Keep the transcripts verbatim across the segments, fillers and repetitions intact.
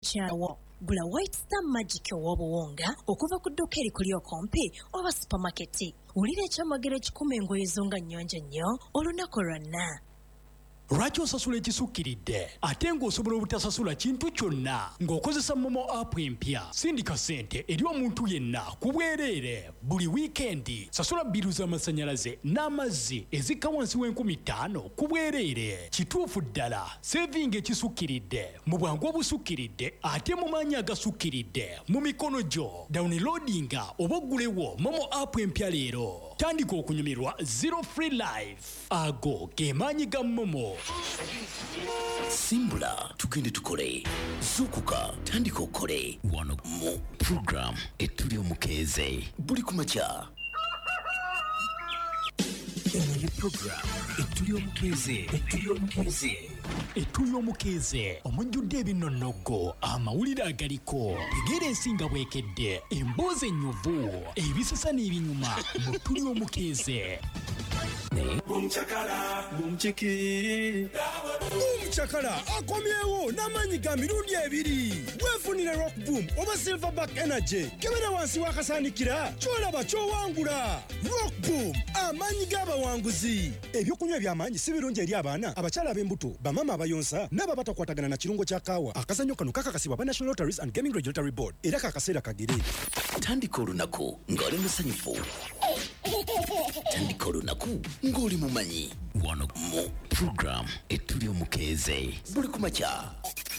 Kyawo gula White Star Magic owobuwonga okuva ku dduuka erikuli okumpi oba supermarket. Wulira ekyamagero ekikumi engoye zo nga nnyonjo nnyo olunaku lwonna. Lwaki osasula ekisukkiridde ate ng'osobola obutasasula kintu kyonna ng'okozesa Momo app empya? Sindika ssente eri omuntu yenna ku bwereere buli wiikendi. Sasula bbiru z'amasannyalaze n'amazzi ezikka wansi w'enkumi ttaano ku bwereere. Kituufu ddala sevinga ekisukkiridde mu bwangu obusukkiridde ate mu maanyi agasukkiridde mu mikono gyo. Downloadinga oba oggulewo Momo app empya leero. Tandika okunyumirwa zero free life. Ago ge maanyi ga Momo. Simbula tugende tukole zukuka tandika okole wano mu program etuli omukeeze buli kumakya. Eno program etuli omukeeze etuli omukeeze etuli omukeeze omujjudde ebinonnogo amawulire agaliko egera ensinga bwekedde emboozi ennyuvu ebisasa n'ebinyuma mu tuli omukeeze. Bumchakala, bumchiki. Bumchakala akomyewo n'amaanyi ga mirundi ebiri. Weefunire Rock Boom oba Silverback Energy. Kebera wansi wakasaanikira kyolaba kyowangula. Rock Boom amaanyi g'abawanguzi. Ebyokunywa by'amaanyi si birungi eri abaana, abakyala ab'embuto, bamama abayonsa n'abo abatakwatagana na kirungo kya kaawa. Akazannyo kano kakakasibwa ba National Lotteries and Gaming Regulatory Board era kakaseera kagere. Tandika olunaku ng'oli musanyufu. Tandika olunaku ng'oli mumanyi wano mu program etuli omukeeze buli kumakya.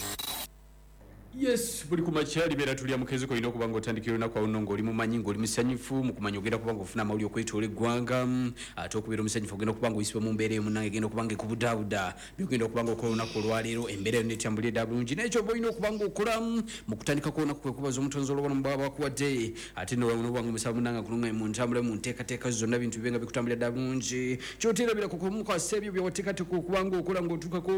Yes, buli kumakya libera tuli amukeeze ko ino kubanga otandikira olunaku awo ng'oli mumanyi ng'oli musanyufu mu kumanya ogenda kubanga ofuna amawulire okwetoola eggwanga ate okubeera omusanyufu ogenda kubanga oyisibwa mu mbeera emunange egenda okubanga ekubudaabuda byogenda okubanga okola olunaku olwaleero embeera yo netambulira bulungi n'ekyo oba olina okubanga okola mu kutandika kw'olunaku kwe kubaza omutonzi olw'obona mu baba bakuwadde ate n'obanga omusaba munanga kulunga mu ntambula mu nteekateeka zonna bintu bibenga bikutambulira bulungi kyoteerabira ku kumukasa ebyo bye wateekateeka okubanga okola ng'otuukako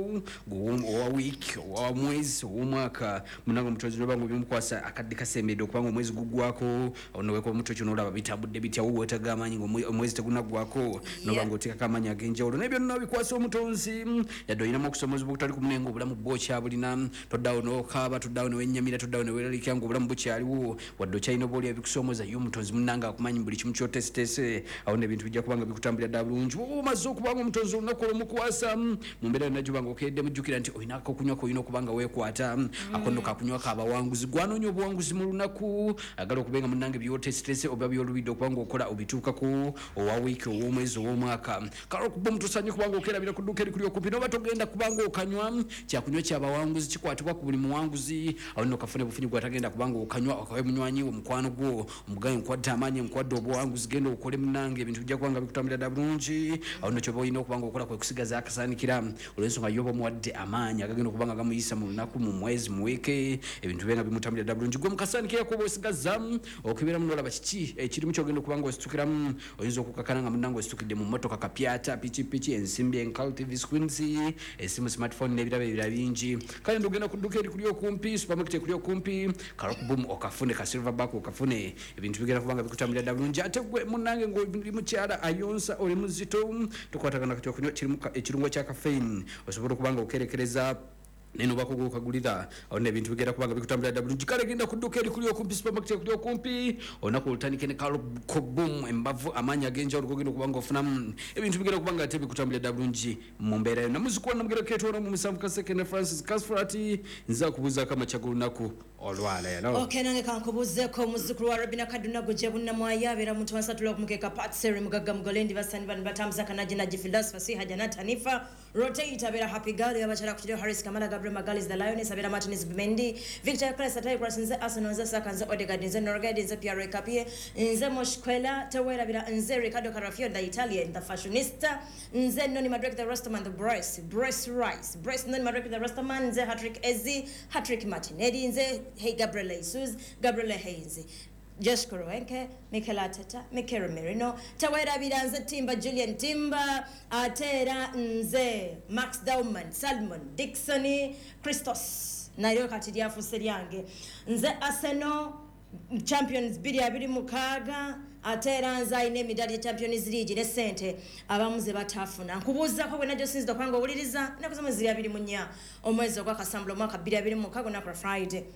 owa wiiki owa mwezi ow'omwaka munanga omutonzi n'obanga obimukwasa akadde kasembedde okubanga omwezi guggwako onoweka omuto kyo n'olaba bitambudde bitya wo weetaga amaanyi ng'omwezi tegunaggwako n'obanga oteekako amaanyi ag'enjawulo naye byonna bikwasa omutonzi yadde olinamu okusomoza obutali ku munenga obulamu bwo okyabulina toddawo n'okaaba toddawo newennyamira toddawo neweeralikira ng'obulamu bukyaliwo wadde okyalina oba oli ebikusomoza ye omutonzi munanga akumanyi buli kimu kyotesitese awo n'ebintu bijja kubanga bikutambulira ddala bulungi oba omaze okubanga omutonzi olunaku olumukwasa mu mbeera yonna gyobanga okedde mujjukira nti olinako okunywa kolina okubanga weekwata akono kakunywa kabawanguzi gwanoonya obuwanguzi mu lunaku agala okubenga munange byotesitese oba byolubidde okubanga okola obituukako owa wiiki ow'omwezi ow'omwaka kale okuba omutusanye kubanga okerabira ku dduuka erikuli okumpi noba togenda kubanga okanywa kyakunywa kyabawanguzi kikwatibwa ku buli muwanguzi awo nno kafune bufunyi gwatagenda kubanga okanywa okawe munywanyi wo mukwano gwo omugaye nkwadde amaanyi nkwadde obuwanguzi genda okole munange ebintu bijja kubanga bikutambulira ddala bulungi awo nno kyoba olina okubanga okola kwe kusigaza akasaanikira olw'ensonga yoba omuwadde amaanyi agagenda okubanga gamuyisa mu lunaku mu mwezi mu wiiki ebintu benga bimutambulira ddala bulungi gwe mukasaanikira kuba osigazamu okubeeramu n'olaba kiki ekirimu kyogenda okubanga ositukiramu oyinza okukakana nga munnange ositukidde mu mmotoka kapyata pikipiki ensimbi enkalu tv screens esimu smartphone n'ebirabo ebirala bingi kale ndogenda ku dduuka erikuli okumpi supermarket ekuli okumpi kalokubum okafune ka silverback okafune ebintu bigenda kubanga bikutambulira ddala bulungi ate gwe munnange ng'oli mukyala ayonsa oli muzito tokwatagana kati okunywa ekirungo kya caffeine osobola okubanga okerekereza neno bako okagulira awo n'ebintu bigenda kubanga bikutambulira ddala bulungi kale genda ku dduuka erikuli okumpi supermarket ekuli okumpi olunaku olutandike ne kalokubum embavu amaanyi ag'enjawulo gogenda okubanga ofunamu ebintu bigenda kubanga ate bikutambulira ddala bulungi mu mbeera yo namuzikuwa namugerekeetwala mu musanvu kasekene francis casfrati nza kubuuzaako amakya g'olunaku olwaleero. Okay, nange kankubuuzeeko omuzukulu wa Rabina Kaduna gwe bunnamwayi abeera muntu wansatula okumukeeka patseri mugagga mugolendi basani bano batambuza kanaji naji philosopher siha janat hanifa rotate abeera happy girl abakyala kukiryo harris kamala gabriel magalis the lioness abeera martinez bimendi victor class atali cross nze arsenal nze saka nze odegaard nze norgard nze pierre kapie nze moshkwela teweerabira nze ricardo carafio the italian the fashionista nze noni madrek the rastaman the brace brace rice brace noni madrek the rastaman nze hatrick ezi hatrick martinelli nze hey gabriel jesus gabriel hayes Josh Kuruwenke, Mikel Arteta, Mikel Merino, teweerabira nze Timba Julian Timba, atera nze Max Dauman, Salmon, Dixon, Christos, nayo kati lyafuse lyange. Nze Arsenal Champions biri abiri mukaga atera nza ine midali ya Champions League ne sente abamuze batafuna nkubuza ko bwe sinzi dokwanga uliriza nakuzama ziri abiri munya omwezi ogwa Kasambula mwaka biri abiri mukaga na Friday